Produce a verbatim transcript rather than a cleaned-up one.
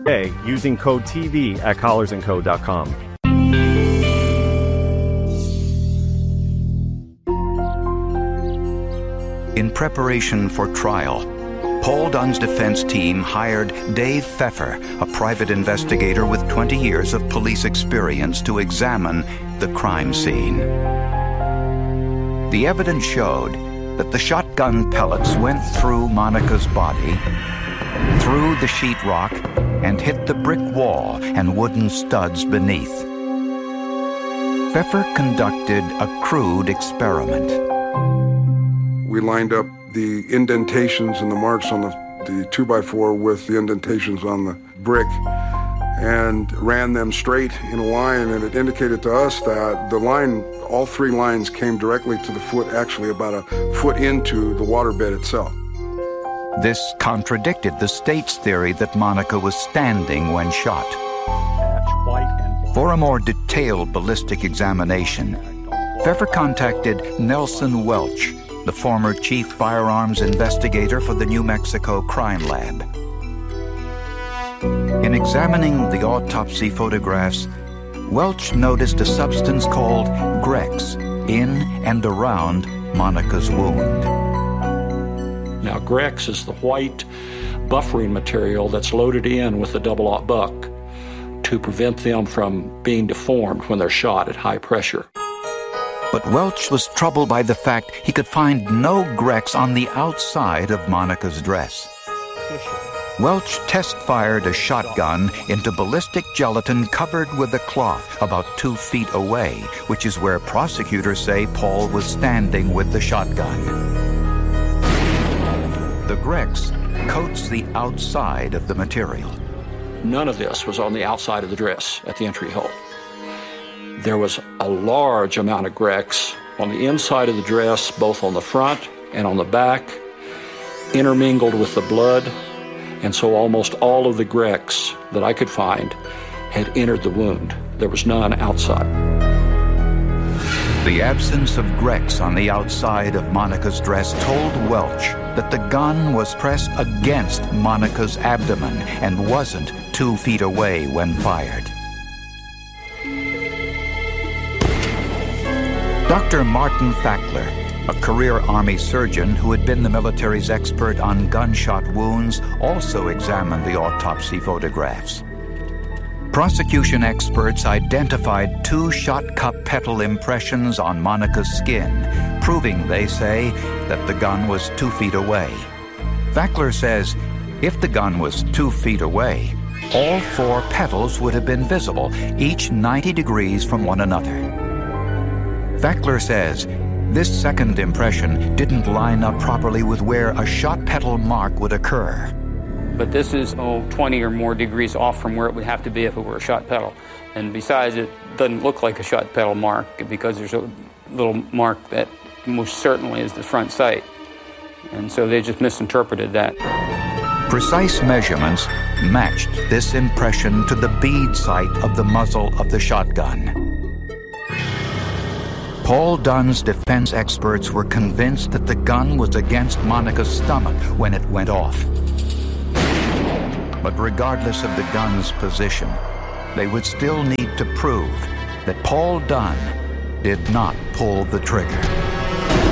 today using code T V at collars and co dot com. In preparation for trial, Paul Dunn's defense team hired Dave Pfeffer, a private investigator with twenty years of police experience, to examine the crime scene. The evidence showed that the shotgun pellets went through Monica's body, through the sheetrock, and hit the brick wall and wooden studs beneath. Pfeffer conducted a crude experiment. We lined up the indentations and the marks on the, the two by four with the indentations on the brick and ran them straight in a line, and it indicated to us that the line, all three lines came directly to the foot, actually about a foot into the waterbed itself. This contradicted the state's theory that Monica was standing when shot. For a more detailed ballistic examination, Pfeffer contacted Nelson Welch, the former chief firearms investigator for the New Mexico Crime Lab. In examining the autopsy photographs, Welch noticed a substance called Grex in and around Monica's wound. Now, Grex is the white buffering material that's loaded in with the double-aught buck to prevent them from being deformed when they're shot at high pressure. But Welch was troubled by the fact he could find no Grex on the outside of Monica's dress. Welch test-fired a shotgun into ballistic gelatin covered with a cloth about two feet away, which is where prosecutors say Paul was standing with the shotgun. The Grex coats the outside of the material. None of this was on the outside of the dress at the entry hole. There was a large amount of Grex on the inside of the dress, both on the front and on the back, intermingled with the blood, and so almost all of the Grex that I could find had entered the wound. There was none outside. The absence of Grex on the outside of Monica's dress told Welch that the gun was pressed against Monica's abdomen and wasn't two feet away when fired. Doctor Martin Fackler, a career Army surgeon who had been the military's expert on gunshot wounds, also examined the autopsy photographs. Prosecution experts identified two shot cup petal impressions on Monica's skin, proving, they say, that the gun was two feet away. Fackler says if the gun was two feet away, all four petals would have been visible, each ninety degrees from one another. Fackler says this second impression didn't line up properly with where a shot petal mark would occur. But this is, oh, twenty or more degrees off from where it would have to be if it were a shot petal. And besides, it doesn't look like a shot petal mark because there's a little mark that most certainly is the front sight. And so they just misinterpreted that. Precise measurements matched this impression to the bead sight of the muzzle of the shotgun. Paul Dunn's defense experts were convinced that the gun was against Monica's stomach when it went off. But regardless of the gun's position, they would still need to prove that Paul Dunn did not pull the trigger.